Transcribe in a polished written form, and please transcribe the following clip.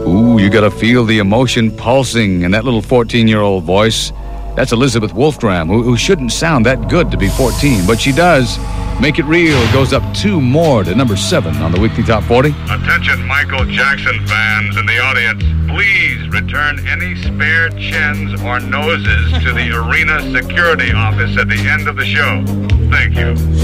Ooh, you gotta feel the emotion pulsing in that little 14-year-old voice. That's Elizabeth Wolfgram, who shouldn't sound that good to be 14, but she does. Make It Real goes up 2 more to number 7 on the Weekly Top 40. Attention Michael Jackson fans in the audience. Please return any spare chins or noses to the arena security office at the end of the show. Thank you.